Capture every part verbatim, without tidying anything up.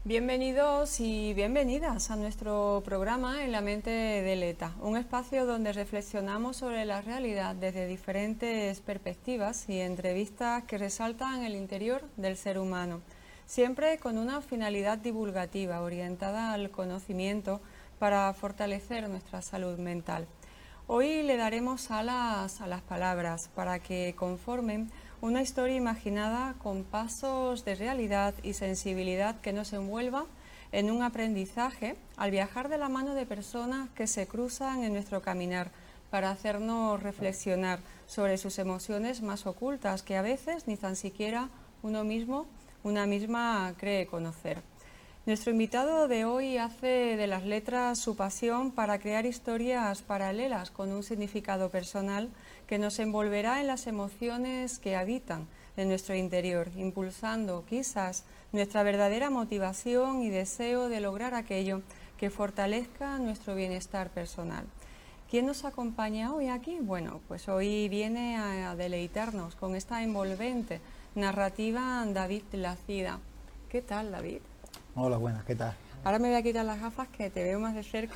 Bienvenidos y bienvenidas a nuestro programa En la mente del ETA, un espacio donde reflexionamos sobre la realidad desde diferentes perspectivas y entrevistas que resaltan el interior del ser humano, siempre con una finalidad divulgativa orientada al conocimiento para fortalecer nuestra salud mental. Hoy le daremos alas a las palabras para que conformen una historia imaginada con pasos de realidad y sensibilidad que nos envuelva en un aprendizaje al viajar de la mano de personas que se cruzan en nuestro caminar para hacernos reflexionar sobre sus emociones más ocultas que a veces ni tan siquiera uno mismo, una misma cree conocer. Nuestro invitado de hoy hace de las letras su pasión para crear historias paralelas con un significado personal que nos envolverá en las emociones que habitan en nuestro interior, impulsando quizás nuestra verdadera motivación y deseo de lograr aquello que fortalezca nuestro bienestar personal. ¿Quién nos acompaña hoy aquí? Bueno, pues hoy viene a deleitarnos con esta envolvente narrativa David Lacida. ¿Qué tal, David? Hola, buenas, ¿qué tal? Ahora me voy a quitar las gafas que te veo más de cerca.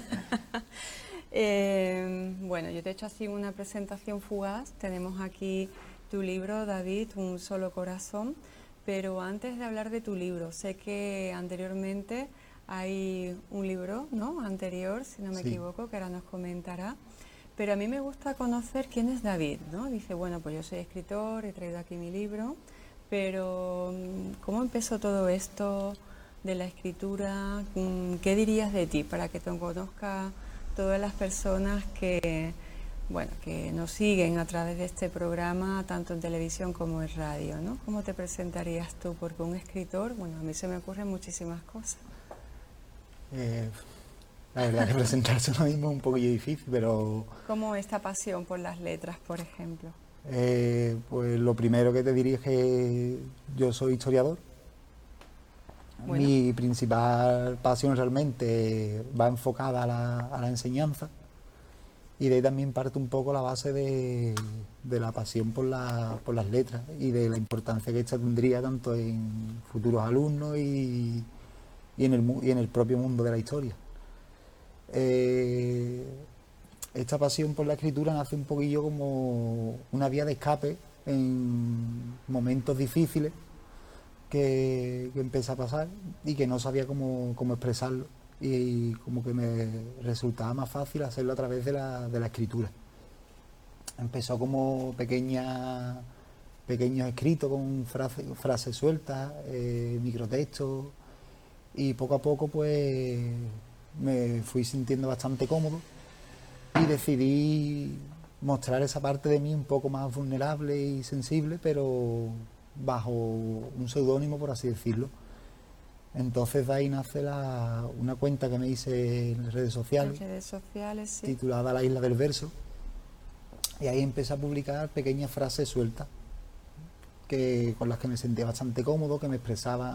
eh, bueno, yo te he hecho así una presentación fugaz. Tenemos aquí tu libro, David, Un solo corazón. Pero antes de hablar de tu libro, sé que anteriormente hay un libro, ¿no? Anterior, si no me Sí. equivoco, que ahora nos comentará. Pero a mí me gusta conocer quién es David, ¿no? Dice, bueno, pues yo soy escritor, he traído aquí mi libro, pero ¿cómo empezó todo esto de la escritura? ¿Qué dirías de ti para que te conozca todas las personas que, bueno, que nos siguen a través de este programa, tanto en televisión como en radio, ¿no? ¿Cómo te presentarías tú? Porque un escritor, bueno, a mí se me ocurren muchísimas cosas. Eh, la verdad que presentarse ahora mismo es un poquillo difícil, pero ¿Cómo esta pasión por las letras, por ejemplo? eh, pues lo primero que te diría es que yo soy historiador. Bueno. Mi principal pasión realmente va enfocada a la, a la enseñanza, y de ahí también parte un poco la base de, de la pasión por, la, por las letras y de la importancia que esta tendría tanto en futuros alumnos y, y, en, el, y en el propio mundo de la historia. Eh, esta pasión por la escritura nace un poquillo como una vía de escape en momentos difíciles que, que empecé a pasar y que no sabía cómo, cómo expresarlo, y como que me resultaba más fácil hacerlo a través de la, de la escritura. Empezó como pequeña, pequeños escritos con frase, frases sueltas, eh, microtextos, y poco a poco pues me fui sintiendo bastante cómodo y decidí mostrar esa parte de mí un poco más vulnerable y sensible, pero bajo un seudónimo, por así decirlo. Entonces de ahí nace la, una cuenta que me hice en redes sociales, En redes sociales, sí. titulada La Isla del Verso, y ahí empecé a publicar pequeñas frases sueltas que, con las que me sentía bastante cómodo, que me expresaba